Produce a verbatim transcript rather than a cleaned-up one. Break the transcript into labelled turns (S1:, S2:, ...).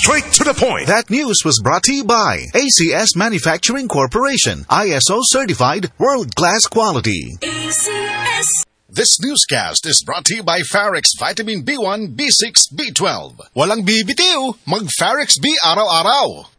S1: straight to the point.
S2: That news was brought to you by A C S Manufacturing Corporation, I S O certified, world-class quality.
S3: A C S.
S1: This newscast is brought to you by Farex Vitamin B one, B six, B twelve. Walang bibitiw, mag Farex B araw-araw.